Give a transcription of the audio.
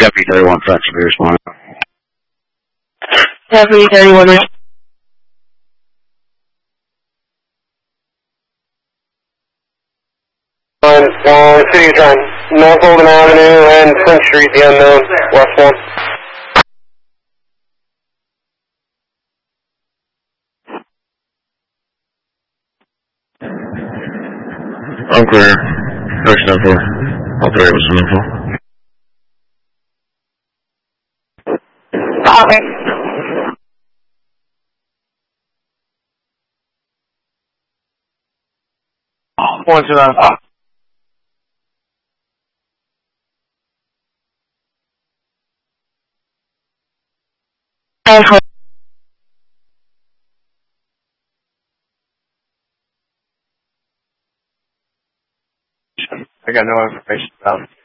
Deputy 31 French will be responding. Deputy 31 on City Trend, North Holden Avenue and Prince Street, the unknown, West 1. Unclear. Direction info. I'll tell you with some info. Okay. One to that. I got no information about it.